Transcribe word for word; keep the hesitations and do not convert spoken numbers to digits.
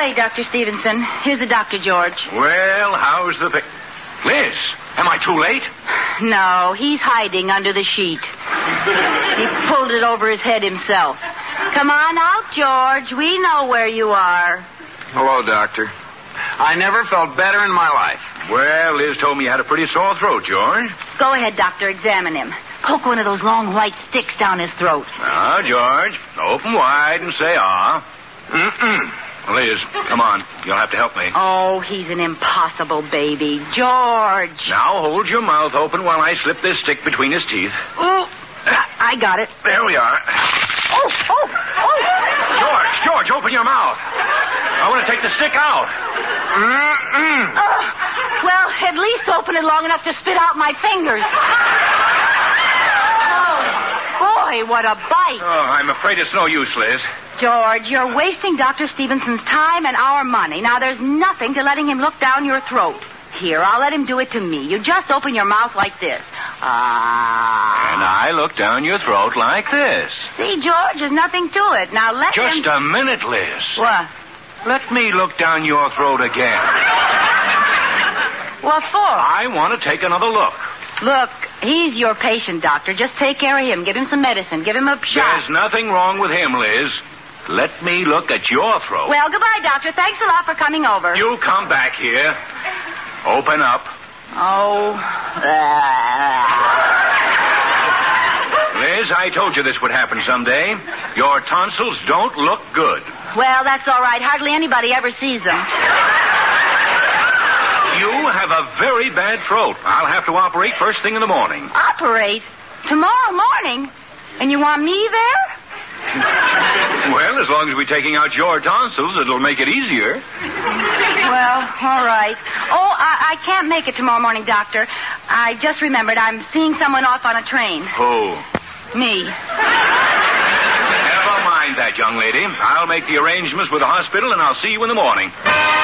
way, Doctor Stevenson. Here's the doctor, George. Well, how's the... Pa- Liz, am I too late? No, he's hiding under the sheet. He pulled it over his head himself. Come on out, George. We know where you are. Hello, Doctor. I never felt better in my life. Well, Liz told me you had a pretty sore throat, George. Go ahead, Doctor. Examine him. Poke one of those long white sticks down his throat. Now, George, open wide and say ah. Mm-mm. Liz, come on. You'll have to help me. Oh, he's an impossible baby. George. Now hold your mouth open while I slip this stick between his teeth. Oh, I got it. There we are. Oh, oh, oh. George, George, open your mouth. I want to take the stick out. Mm-mm. Uh, well, at least open it long enough to spit out my fingers. Boy, what a bite. Oh, I'm afraid it's no use, Liz. George, you're wasting Doctor Stevenson's time and our money. Now, there's nothing to letting him look down your throat. Here, I'll let him do it to me. You just open your mouth like this. Ah. And I look down your throat like this. See, George, there's nothing to it. Now, let Just him... a minute, Liz. What? Let me look down your throat again. What for? I want to take another look. Look, he's your patient, Doctor. Just take care of him. Give him some medicine. Give him a shot. There's nothing wrong with him, Liz. Let me look at your throat. Well, goodbye, Doctor. Thanks a lot for coming over. You come back here. Open up. Oh. Liz, I told you this would happen someday. Your tonsils don't look good. Well, that's all right. Hardly anybody ever sees them. You have a very bad throat. I'll have to operate first thing in the morning. Operate? Tomorrow morning? And you want me there? Well, as long as we're taking out your tonsils, it'll make it easier. Well, all right. Oh, I, I can't make it tomorrow morning, Doctor. I just remembered I'm seeing someone off on a train. Who? Me. Never mind that, young lady. I'll make the arrangements with the hospital, and I'll see you in the morning.